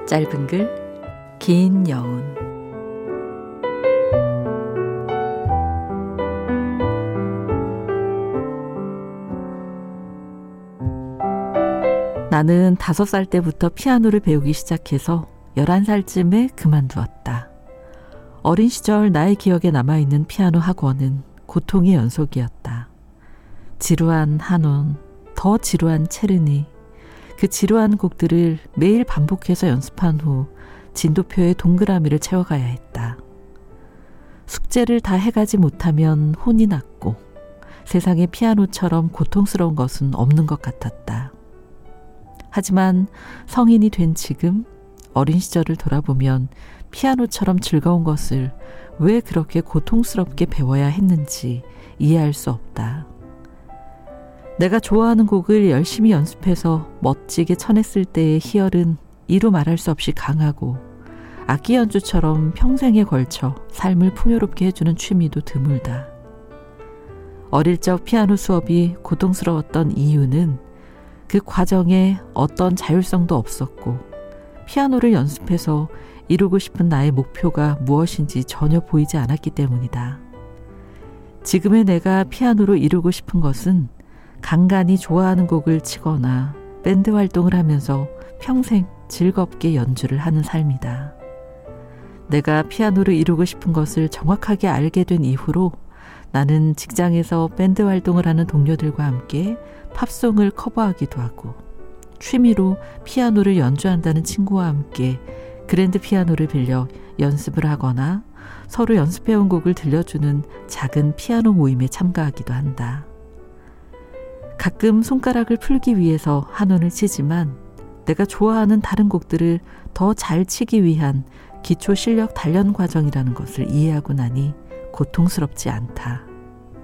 짧은 글, 긴 여운. 나는 5살 때부터 피아노를 배우기 시작해서 11살쯤에 그만두었다. 어린 시절 나의 기억에 남아있는 피아노 학원은 고통의 연속이었다. 지루한 한온, 더 지루한 체르니, 그 지루한 곡들을 매일 반복해서 연습한 후 진도표에 동그라미를 채워가야 했다. 숙제를 다 해가지 못하면 혼이 났고 세상에 피아노처럼 고통스러운 것은 없는 것 같았다. 하지만 성인이 된 지금 어린 시절을 돌아보면 피아노처럼 즐거운 것을 왜 그렇게 고통스럽게 배워야 했는지 이해할 수 없다. 내가 좋아하는 곡을 열심히 연습해서 멋지게 쳐냈을 때의 희열은 이루 말할 수 없이 강하고 악기 연주처럼 평생에 걸쳐 삶을 풍요롭게 해주는 취미도 드물다. 어릴 적 피아노 수업이 고통스러웠던 이유는 그 과정에 어떤 자율성도 없었고 피아노를 연습해서 이루고 싶은 나의 목표가 무엇인지 전혀 보이지 않았기 때문이다. 지금의 내가 피아노로 이루고 싶은 것은 간간히 좋아하는 곡을 치거나 밴드 활동을 하면서 평생 즐겁게 연주를 하는 삶이다. 내가 피아노로 이루고 싶은 것을 정확하게 알게 된 이후로 나는 직장에서 밴드 활동을 하는 동료들과 함께 팝송을 커버하기도 하고 취미로 피아노를 연주한다는 친구와 함께 그랜드 피아노를 빌려 연습을 하거나 서로 연습해온 곡을 들려주는 작은 피아노 모임에 참가하기도 한다. 가끔 손가락을 풀기 위해서 한원을 치지만 내가 좋아하는 다른 곡들을 더 잘 치기 위한 기초 실력 단련 과정이라는 것을 이해하고 나니 고통스럽지 않다.